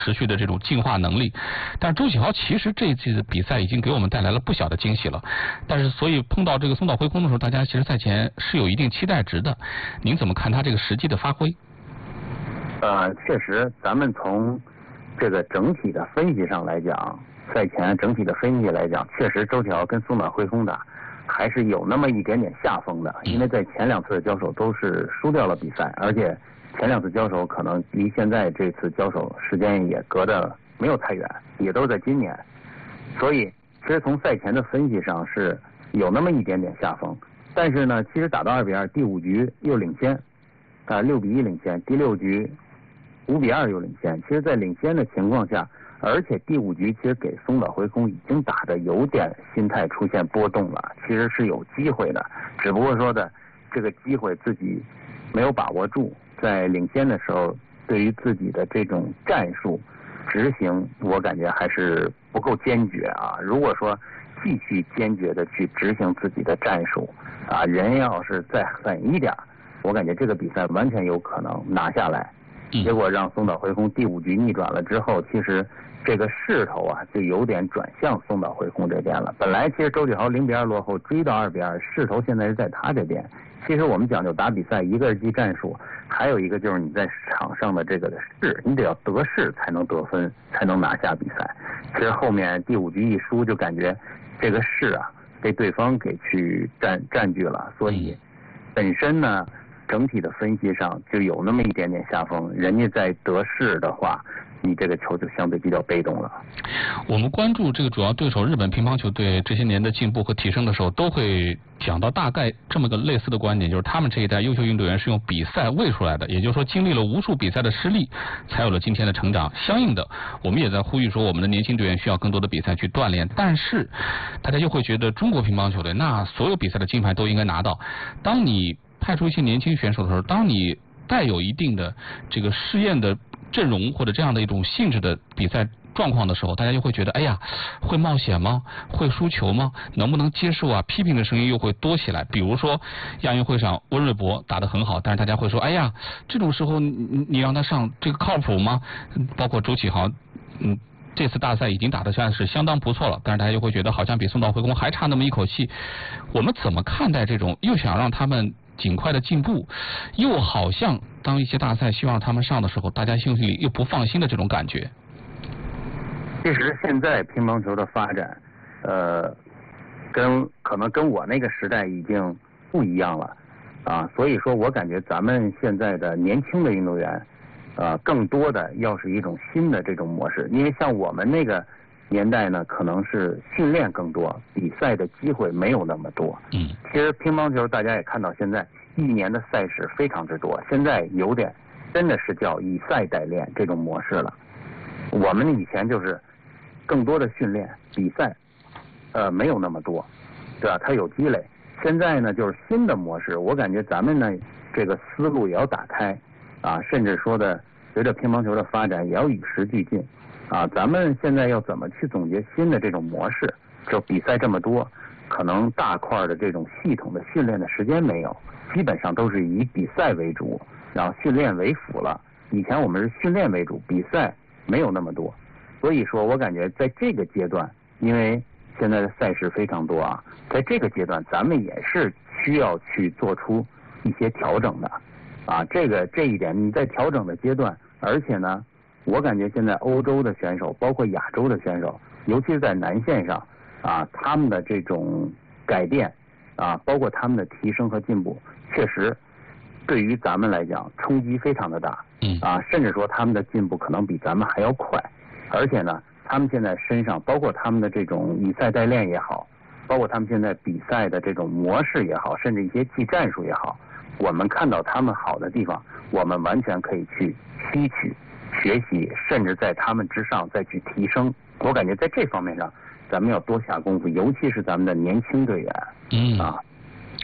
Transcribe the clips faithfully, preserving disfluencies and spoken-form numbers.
持续的这种进化能力。但是周启豪其实这一季的比赛已经给我们带来了不小的惊喜了。但是所以碰到这个松岛辉空的时候，大家其实赛前是有一定期待值的。您怎么看他这个实际的发挥？ 呃，确实，咱们从这个整体的分析上来讲，赛前整体的分析来讲，确实周启豪跟松岛辉空打还是有那么一点点下风的，因为在前两次的交手都是输掉了比赛，而且前两次交手可能离现在这次交手时间也隔得没有太远，也都是在今年，所以其实从赛前的分析上是有那么一点点下风，但是呢，其实打到二比二，第五局又领先，啊六比一领先，第六局五比二又领先。其实，在领先的情况下，而且第五局其实给松岛辉空已经打得有点心态出现波动了，其实是有机会的，只不过说的这个机会自己没有把握住，在领先的时候，对于自己的这种战术执行，我感觉还是不够坚决啊。如果说继续坚决的去执行自己的战术啊，人要是再狠一点，我感觉这个比赛完全有可能拿下来。结果让松岛辉空第五局逆转了之后，其实这个势头啊就有点转向松岛辉空这边了。本来其实周启豪零比二落后，追到二比二，势头现在是在他这边。其实我们讲究打比赛，一个是记战术，还有一个就是你在场上的这个的势，你得要得势才能得分，才能拿下比赛。其实后面第五局一输，就感觉这个势啊被对方给去占占据了，所以本身呢。整体的分析上就有那么一点点下风，人家在得势的话，你这个球就相对比较被动了。 我们关注这个主要对手日本乒乓球队这些年的进步和提升的时候，都会讲到大概这么个类似的观点，就是他们这一代优秀运动员是用比赛喂出来的，也就是说经历了无数比赛的失利，才有了今天的成长。相应的，我们也在呼吁说，我们的年轻队员需要更多的比赛去锻炼。但是，大家又会觉得中国乒乓球队那所有比赛的金牌都应该拿到。当你派出一些年轻选手的时候，当你带有一定的这个试验的阵容或者这样的一种性质的比赛状况的时候，大家就会觉得，哎呀，会冒险吗？会输球吗？能不能接受啊？批评的声音又会多起来。比如说亚运会上温瑞博打得很好，但是大家会说，哎呀，这种时候你你让他上，这个靠谱吗？包括周启豪，嗯。这次大赛已经打得算是相当不错了，但是大家就会觉得好像比松岛辉空还差那么一口气。我们怎么看待这种又想让他们尽快的进步，又好像当一些大赛希望他们上的时候，大家心里又不放心的这种感觉？ 其实现在乒乓球的发展，呃，跟可能跟我那个时代已经不一样了啊，所以说我感觉咱们现在的年轻的运动员。呃，更多的要是一种新的这种模式，因为像我们那个年代呢，可能是训练更多，比赛的机会没有那么多。 嗯， 其实乒乓球大家也看到，现在一年的赛事非常之多，现在有点真的是叫以赛代练这种模式了。我们以前就是更多的训练比赛，呃，没有那么多，对吧？它有积累。现在呢，就是新的模式，我感觉咱们呢这个思路也要打开。啊，甚至说的，随着乒乓球的发展，也要与时俱进。啊，咱们现在要怎么去总结新的这种模式？就比赛这么多，可能大块的这种系统的训练的时间没有，基本上都是以比赛为主，然后训练为辅了。以前我们是训练为主，比赛没有那么多。所以说我感觉在这个阶段，因为现在的赛事非常多啊，在这个阶段，咱们也是需要去做出一些调整的。啊，这个这一点你在调整的阶段，而且呢，我感觉现在欧洲的选手，包括亚洲的选手，尤其是在南线上，啊，他们的这种改变，啊，包括他们的提升和进步，确实对于咱们来讲冲击非常的大， 嗯， 啊，甚至说他们的进步可能比咱们还要快，而且呢，他们现在身上，包括他们的这种以赛代练也好，包括他们现在比赛的这种模式也好，甚至一些技战术也好。我们看到他们好的地方，我们完全可以去吸取、学习，甚至在他们之上再去提升。我感觉在这方面上，咱们要多下功夫，尤其是咱们的年轻队员。 嗯啊。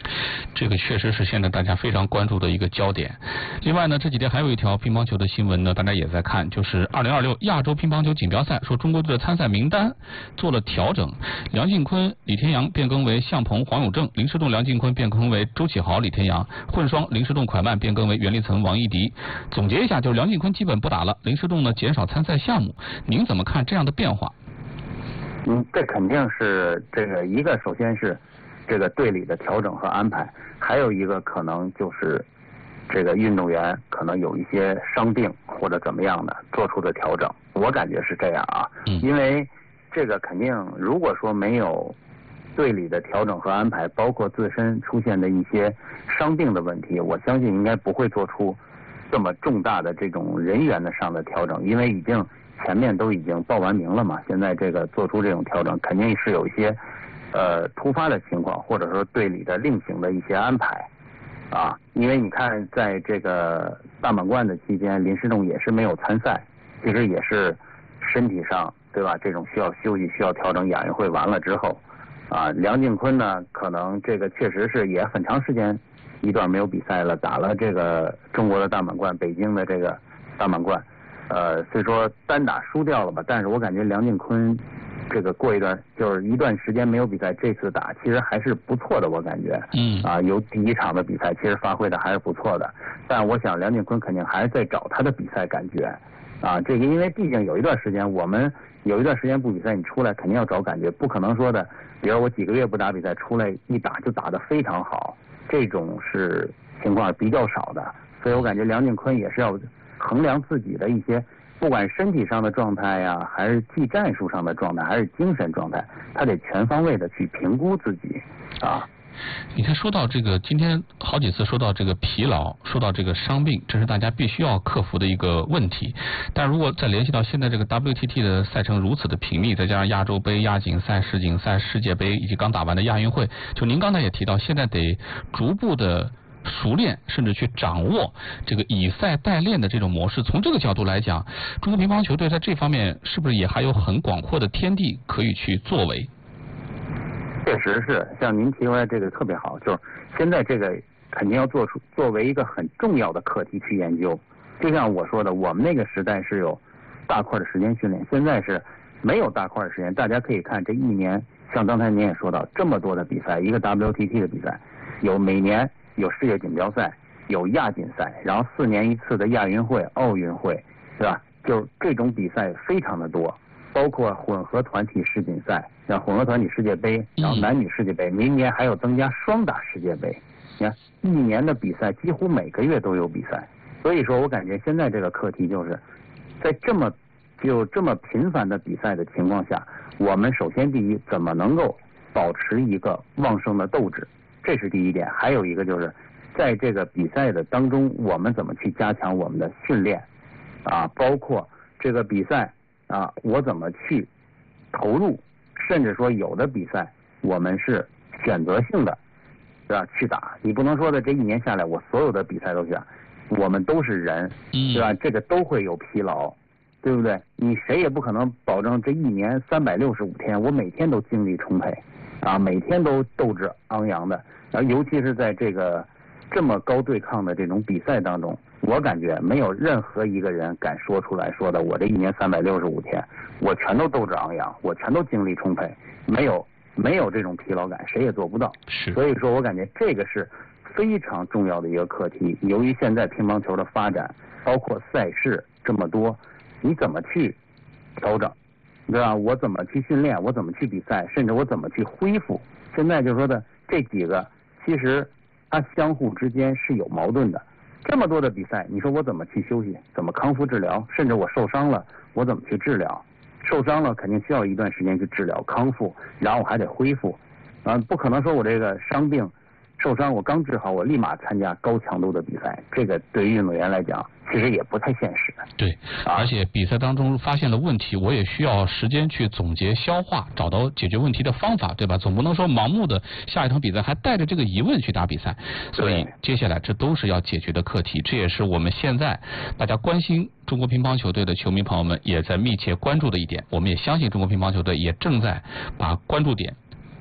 这个确实是现在大家非常关注的一个焦点。另外呢，这几天还有一条乒乓球的新闻呢，大家也在看，就是二零二六亚洲乒乓球锦标赛，说中国队的参赛名单做了调整，梁靖昆、李天阳变更为向鹏、黄永正，林诗栋、梁靖昆变更为周启豪、李天阳，混双林诗栋、蒯曼变更为袁立岑、王艺迪。总结一下，就是梁靖昆基本不打了，林诗栋呢减少参赛项目，您怎么看这样的变化？ 嗯，这肯定是这个一个，首先是这个队里的调整和安排，还有一个可能就是这个运动员可能有一些伤病或者怎么样的做出的调整，我感觉是这样啊。 嗯， 因为这个肯定如果说没有队里的调整和安排，包括自身出现的一些伤病的问题，我相信应该不会做出这么重大的这种人员的上的调整，因为已经前面都已经报完名了嘛，现在这个做出这种调整，肯定是有一些呃突发的情况，或者说队里的另行的一些安排啊。因为你看，在这个大满贯的期间，林诗栋也是没有参赛，其实也是身体上对吧，这种需要休息、需要调整。亚运会完了之后啊，梁靖昆呢，可能这个确实是也很长时间一段没有比赛了，打了这个中国的大满贯，北京的这个大满贯。呃，虽说单打输掉了吧，但是我感觉梁靖昆这个过一段就是一段时间没有比赛，这次打其实还是不错的，我感觉。 嗯。 啊，有第一场的比赛，其实发挥的还是不错的。但我想梁靖昆肯定还是在找他的比赛感觉。啊，这个因为毕竟有一段时间，我们有一段时间不比赛，你出来肯定要找感觉，不可能说的，比如我几个月不打比赛，出来一打就打得非常好，这种是情况比较少的。所以我感觉梁靖昆也是要衡量自己的一些，不管身体上的状态呀，还是技战术上的状态，还是精神状态，他得全方位的去评估自己啊。 你看，说到这个，今天好几次说到这个疲劳，说到这个伤病，这是大家必须要克服的一个问题。但如果再联系到现在这个 W T T 的赛程如此的频密，再加上亚洲杯、亚锦赛、世锦赛、世界杯以及刚打完的亚运会，就您刚才也提到，现在得逐步的熟练，甚至去掌握这个以赛代练的这种模式。从这个角度来讲，中国乒乓球队在这方面是不是也还有很广阔的天地可以去作为？ 确实是，像您提出来这个特别好，就是现在这个肯定要做出作为一个很重要的课题去研究。就像我说的，我们那个时代是有大块的时间训练，现在是没有大块的时间。大家可以看这一年，像刚才您也说到，这么多的比赛，一个 W T T 的比赛，有每年有世界锦标赛，有亚锦赛，然后四年一次的亚运会、奥运会，是吧？就是这种比赛非常的多。包括混合团体世锦赛，然后混合团体世界杯，然后男女世界杯，明年还有增加双打世界杯。你看，一年的比赛几乎每个月都有比赛，所以说我感觉现在这个课题就是在这么就这么频繁的比赛的情况下，我们首先第一怎么能够保持一个旺盛的斗志，这是第一点。还有一个就是在这个比赛的当中，我们怎么去加强我们的训练啊，包括这个比赛。啊，我怎么去投入？甚至说有的比赛我们是选择性的，是吧？去打，你不能说的这一年下来我所有的比赛都去打，我们都是人，对吧？这个都会有疲劳，对不对？你谁也不可能保证这一年三百六十五天我每天都精力充沛，啊，每天都斗志昂扬的，然后尤其是在这个这么高对抗的这种比赛当中。我感觉没有任何一个人敢说出来说的，我这一年三百六十五天，我全都斗志昂扬，我全都精力充沛，没有没有这种疲劳感，谁也做不到。 是， 所以说我感觉这个是非常重要的一个课题。由于现在乒乓球的发展，包括赛事这么多，你怎么去调整，对吧？我怎么去训练，我怎么去比赛，甚至我怎么去恢复？现在就说的这几个，其实它相互之间是有矛盾的。这么多的比赛，你说我怎么去休息，怎么康复治疗，甚至我受伤了，我怎么去治疗？受伤了肯定需要一段时间去治疗康复，然后我还得恢复，啊，不可能说我这个伤病受伤我刚治好，我立马参加高强度的比赛，这个对于运动员来讲其实也不太现实。 对，而且比赛当中发现了问题，我也需要时间去总结消化，找到解决问题的方法，对吧？总不能说盲目的下一场比赛还带着这个疑问去打比赛，所以接下来这都是要解决的课题，这也是我们现在大家关心中国乒乓球队的球迷朋友们也在密切关注的一点。我们也相信中国乒乓球队也正在把关注点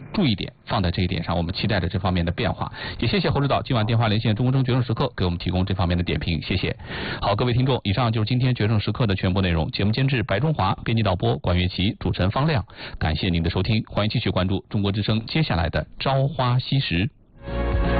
注意点放在这一点上，我们期待着这方面的变化。也谢谢侯指导今晚电话连线中国证决胜时刻给我们提供这方面的点评，谢谢。好，各位听众，以上就是今天决胜时刻的全部内容。节目监制白中华，编辑导播管乐琪，主持人方亮。感谢您的收听，欢迎继续关注中国之声接下来的朝花夕拾。